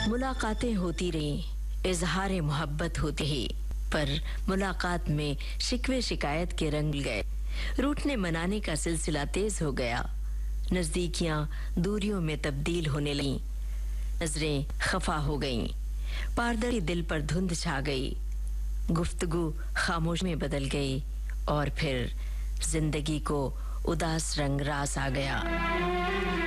मुलाकातें होती रहीं, इजहार मोहब्बत होती ही, पर मुलाकात में शिकवे शिकायत के रंग गए। रूठने मनाने का सिलसिला तेज हो गया। नजदीकियां दूरियों में तब्दील होने लगीं। नजरें खफा हो गईं। पारदर्शी दिल पर धुंध छा गई। गुफ्तगू खामोश में बदल गई और फिर जिंदगी को उदास रंग रास आ गया।